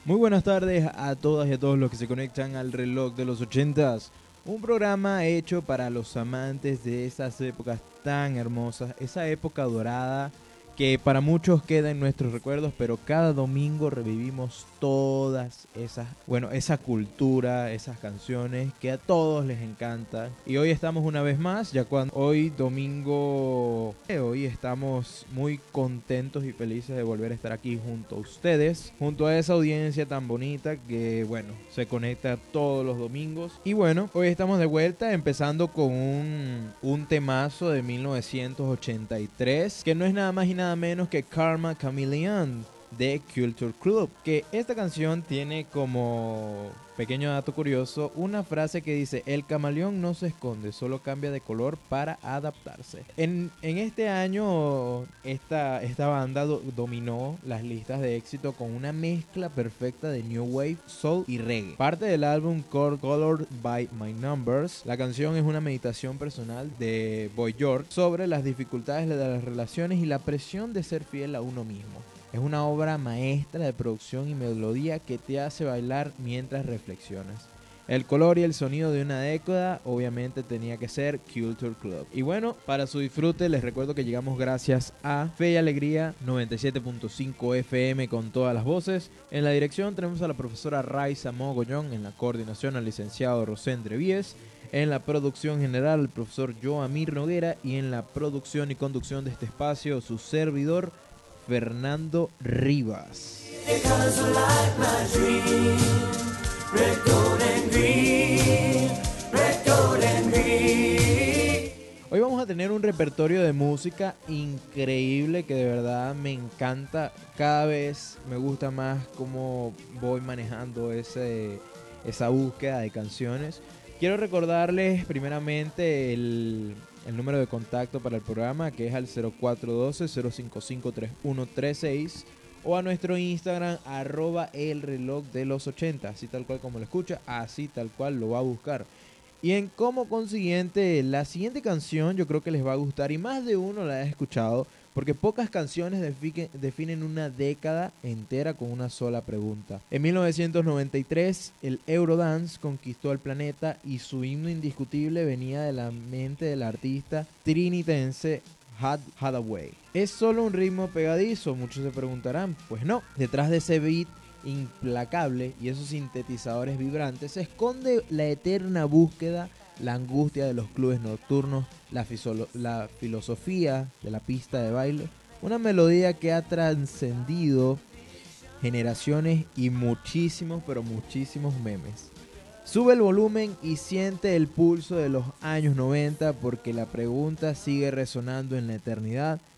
Muy buenas tardes a todas y a todos los que se conectan al reloj de los ochentas. Un programa hecho para los amantes de esas épocas tan hermosas, esa época dorada que para muchos queda en nuestros recuerdos, pero cada domingo revivimos todas esas, bueno, esa cultura, esas canciones que a todos les encantan. Y hoy estamos una vez más, ya cuando hoy domingo, hoy estamos muy contentos y felices de volver a estar aquí junto a ustedes, junto a esa audiencia tan bonita que, bueno, se conecta todos los domingos. Y bueno, hoy estamos de vuelta empezando con un temazo de 1983, que no es nada más y nada menos que Karma Chameleon de Culture Club, que esta canción tiene como pequeño dato curioso una frase que dice: el camaleón no se esconde, solo cambia de color para adaptarse. En este año esta banda dominó las listas de éxito con una mezcla perfecta de New Wave, Soul y Reggae. Parte del álbum Colored by My Numbers, la canción es una meditación personal de Boy George sobre las dificultades de las relaciones y la presión de ser fiel a uno mismo. Es una obra maestra de producción y melodía que te hace bailar mientras reflexionas. El color y el sonido de una década obviamente tenía que ser Culture Club. Y bueno, para su disfrute les recuerdo que llegamos gracias a Fe y Alegría 97.5 FM con todas las voces. En la dirección tenemos a la profesora Raiza Mogollón, en la coordinación al licenciado Rosendre Víez, en la producción general el profesor Joamir Noguera y en la producción y conducción de este espacio su servidor Fernando Rivas. Hoy vamos a tener un repertorio de música increíble que de verdad me encanta. Cada vez me gusta más cómo voy manejando esa búsqueda de canciones. Quiero recordarles primeramente el número de contacto para el programa, que es al 0412-055-3136, o a nuestro Instagram, @el reloj de los 80, así tal cual como lo escucha, así tal cual lo va a buscar. Y en como consiguiente, la siguiente canción yo creo que les va a gustar y más de uno la ha escuchado, porque pocas canciones definen una década entera con una sola pregunta. En 1993, el Eurodance conquistó el planeta y su himno indiscutible venía de la mente del artista trinitense Hathaway. ¿Es solo un ritmo pegadizo? Muchos se preguntarán. Pues no, detrás de ese beat implacable y esos sintetizadores vibrantes se esconde la eterna búsqueda, la angustia de los clubes nocturnos, la filosofía de la pista de baile, una melodía que ha trascendido generaciones y muchísimos, pero muchísimos memes. Sube el volumen y siente el pulso de los años 90, porque la pregunta sigue resonando en la eternidad.